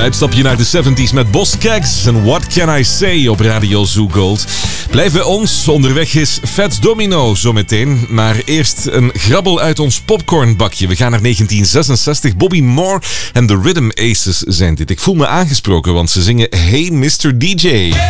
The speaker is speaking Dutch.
uitstapje naar de 70s met Boz Scaggs en What Can I Say op Radio Zoo Gold. Blijf bij ons, onderweg is Fats Domino zometeen. Maar eerst een grabbel uit ons popcornbakje. We gaan naar 1966. Bobby Moore en de Rhythm Aces zijn dit. Ik voel me aangesproken, want ze zingen Hey Mr. DJ.